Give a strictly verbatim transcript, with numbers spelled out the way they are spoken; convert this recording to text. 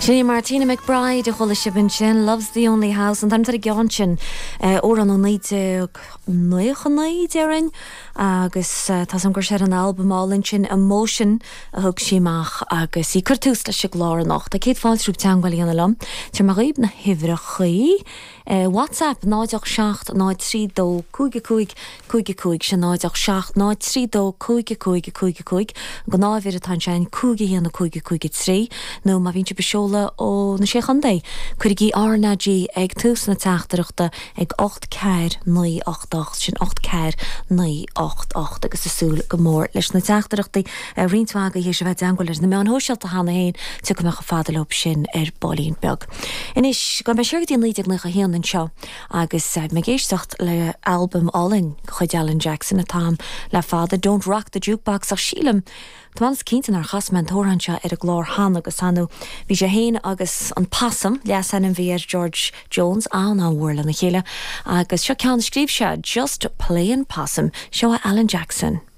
Sinny Martina McBride a chola sibin sin Loves the Only House an tam tar a gceantin ó an ó naide nuocha naid éireann agus tá sam gur sé an album álinn sin Emotion a thug síach agus í curtús le se glár nacht a céad fáiltrúp teangáil an lam tir mar riomh na hifre chuí WhatsApp náideach seacht náid trí dó cúige cúig cúige cúig se náideach seacht náid trí dó cúige cúige cúige cúig go náhir a tan sein cúige héanana cúige cúige trí nó má vín se beseola ó na sé chandé chuig í arnadí ag tús na teachtarachta ag ocht ceir naí ocht ocht sin ocht ceir naí ocht ocht agus asúl go mór leis na teachtarachtaí rintvága hé se bheith angolir na me an hósealt a hána héin tu go me go fadalop sin ar bolín beg. Inis go me seirtíon líideag na a héan seo agus me géistecht le album allin chuid Alan Jackson a tám le fada Don't Rock the Jukebox ach sílam Twas cíntan ar chasman tóranse ar a glár han agus anú bhí sé héin agus an passam leas an bhí George Jones an áhhuirla na chéile agus seo cean scríb se Just Playin' Possum seo Alan Jackson.